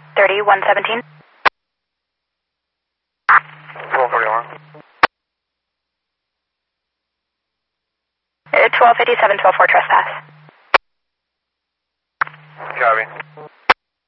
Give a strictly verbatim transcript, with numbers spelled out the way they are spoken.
thirty, one seventeen. twelve forty-one. Uh, twelve fifty-seven, twelve four trespass. Copy.